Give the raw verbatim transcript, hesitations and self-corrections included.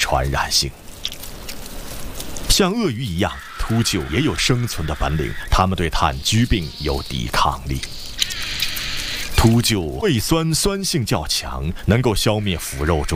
传染性。像鳄鱼一样，秃鹫也有生存的本领，它们对炭疽病有抵抗力。秃鹫胃酸酸性较强，能够消灭腐肉中